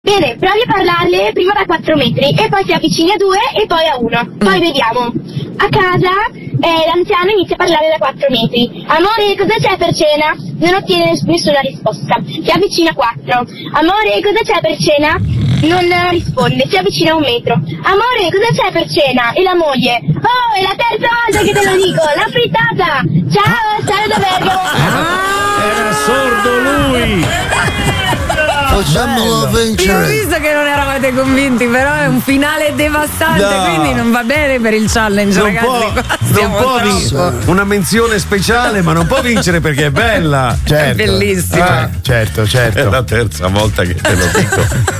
Bene, provi a parlarle prima da 4 metri e poi si avvicini a 2 e poi a 1. Poi vediamo. A casa l'anziano inizia a parlare da 4 metri. Amore, cosa c'è per cena? Non ottiene nessuna risposta. Si avvicina a 4. Amore, cosa c'è per cena? Non risponde, si avvicina a 1 metro. Amore, cosa c'è per cena? E la moglie. Oh, è la terza volta che te lo dico, la frittata! Ciao, Sara da Bergamo! Era sordo lui! Facciamolo vincere. Io ho visto che non eravate convinti, però è un finale devastante, No. quindi non va bene per il challenge, Non ragazzi. può, Qua non stiamo può troppo. una menzione speciale, ma non può vincere perché è bella. Certo. È bellissima. Certo. È la terza volta che te lo dico.